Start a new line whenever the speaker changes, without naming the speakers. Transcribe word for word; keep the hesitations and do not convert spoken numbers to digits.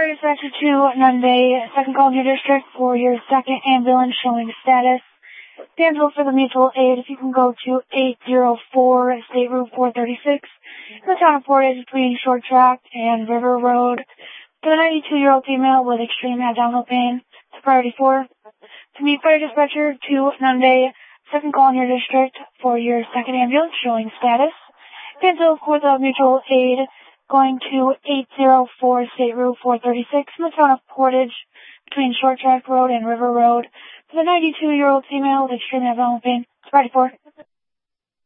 Fire dispatcher to Nunde, second call in your district for your second ambulance showing status. Danville for the mutual aid, if you can go to eight oh four State Route four thirty-six in the town of Portage between Short Track and River Road. For the ninety-two-year-old female with extreme abdominal pain, it's priority four. To meet fire dispatcher to Nunde, second call in your district for your second ambulance showing status. Danville for the mutual aid, going to eight oh four State Route four thirty-six in the town of Portage between Short Track Road and River Road. For the ninety-two-year-old female with extreme abdominal pain, it's priority four.